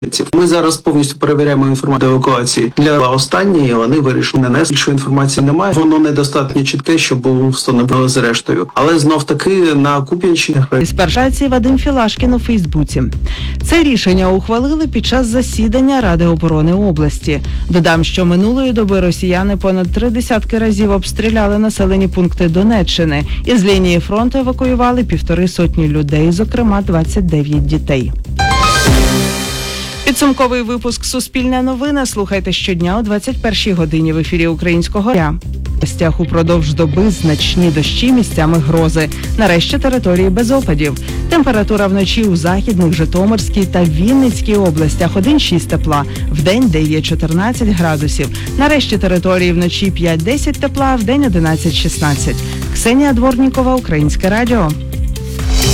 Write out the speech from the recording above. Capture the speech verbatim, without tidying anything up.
Ми зараз повністю перевіряємо інформацію евакуації для останньої. Вони вирішили не нести, що інформації немає. Воно недостатньо чітке, щоб було встановлено зрештою. Але знов таки на Куп'янщині Спершається Вадим Філашкін у Фейсбуці. Це рішення ухвалили під час засідання Ради оборони області. Додам, що минулої доби росіяни понад три десятки разів обстріляли населені пункти Донеччини. Із лінії фронту евакуювали півтори сотні людей, зокрема двадцять дев'ять дітей. Підсумковий випуск «Суспільне новини» слухайте щодня о двадцять першій годині в ефірі Українського радіо. В гостях упродовж доби значні дощі, місцями грози. Нарешті території без опадів. Температура вночі у Західних, Житомирській та Вінницькій областях один-шість тепла. Вдень дев'ять-чотирнадцять градусів. Нарешті території вночі п'ять-десять тепла, вдень одинадцять-шістнадцять. Ксенія Дворнікова, Українське радіо.